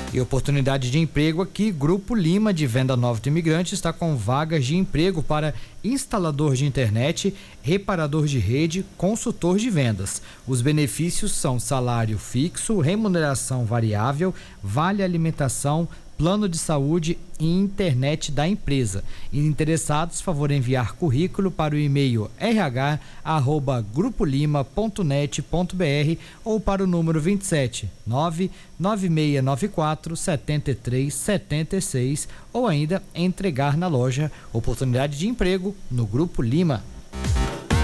E oportunidade de emprego aqui, Grupo Lima de Venda Nova do Imigrante está com vagas de emprego para instalador de internet, reparador de rede, consultor de vendas. Os benefícios são salário fixo, remuneração variável, vale alimentação, plano de saúde e internet da empresa. Interessados, favor enviar currículo para o e-mail rh@grupolima.net.br ou para o número 27 99694 7376 ou ainda entregar na loja. Oportunidade de emprego no Grupo Lima.